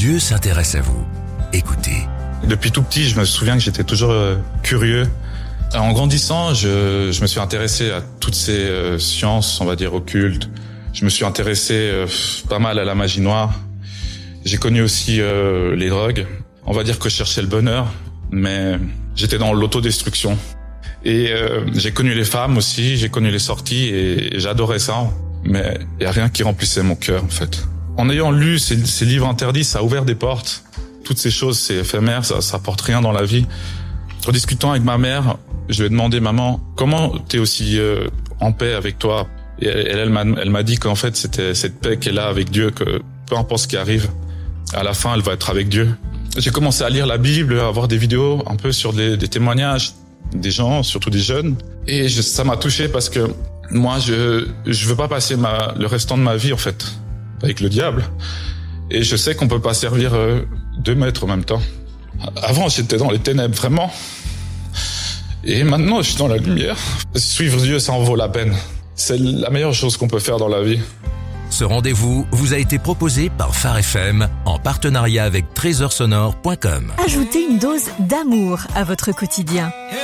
Dieu s'intéresse à vous. Écoutez. Depuis tout petit, je me souviens que j'étais toujours curieux. En grandissant, je me suis intéressé à toutes ces sciences, on va dire, occultes. Je me suis intéressé pas mal à la magie noire. J'ai connu aussi les drogues. On va dire que je cherchais le bonheur, mais j'étais dans l'autodestruction. Et j'ai connu les femmes aussi, j'ai connu les sorties et j'adorais ça. Mais il y a rien qui remplissait mon cœur, en fait. En ayant lu ces livres interdits, ça a ouvert des portes. Toutes ces choses, c'est éphémère, ça apporte rien dans la vie. En discutant avec ma mère, je lui ai demandé, maman, comment t'es aussi en paix avec toi? Et elle m'a dit qu'en fait, c'était cette paix qu'elle a avec Dieu, que peu importe ce qui arrive, à la fin, elle va être avec Dieu. J'ai commencé à lire la Bible, à voir des vidéos un peu sur des témoignages des gens, surtout des jeunes. Et ça m'a touché parce que moi, je veux pas passer le restant de ma vie, en fait, avec le diable. Et je sais qu'on peut pas servir 2 maîtres en même temps. Avant, j'étais dans les ténèbres, vraiment. Et maintenant, je suis dans la lumière. Suivre Dieu, ça en vaut la peine. C'est la meilleure chose qu'on peut faire dans la vie. Ce rendez-vous vous a été proposé par Phare FM en partenariat avec trésorsonore.com. Ajoutez une dose d'amour à votre quotidien.